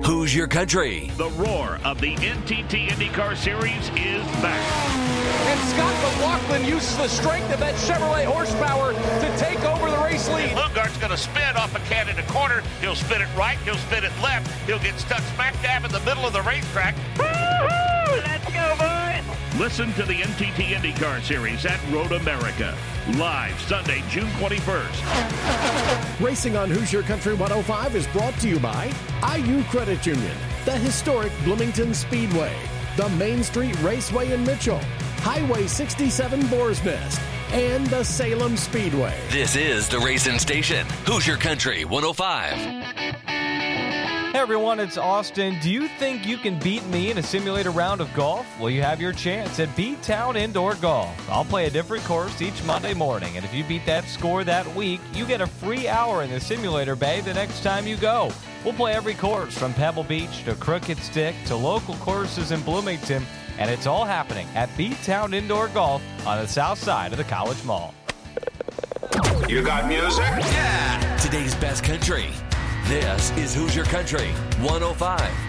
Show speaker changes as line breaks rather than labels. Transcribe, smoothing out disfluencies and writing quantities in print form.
Who's Your Country?
The roar of the NTT IndyCar Series is back.
And Scott McLaughlin uses the strength of that Chevrolet horsepower to take over the race lead.
Lundgaard's going to spin off a Canada corner. He'll spin it right. He'll spin it left. He'll get stuck smack dab in the middle of the racetrack. Woo-hoo! Let's go, boys!
Listen to the NTT IndyCar Series at Road America. Live Sunday, June 21st.
Racing on Who's Your Country 105 is brought to you by IU Credit Union, the historic Bloomington Speedway, the Main Street Raceway in Mitchell, Highway 67 Boar's Nest, and the Salem Speedway.
This is the Racing Station. Who's Your Country 105.
Hey everyone, it's Austin. Do you think you can beat me in a simulator round of golf? Well, you have your chance at B-Town Indoor Golf. I'll play a different course each Monday morning, and if you beat that score that week, you get a free hour in the simulator bay the next time you go. We'll play every course from Pebble Beach to Crooked Stick to local courses in Bloomington, and it's all happening at B-Town Indoor Golf on the south side of the College Mall.
You got music?
Yeah! Today's best country. This is Who's Your Country 105.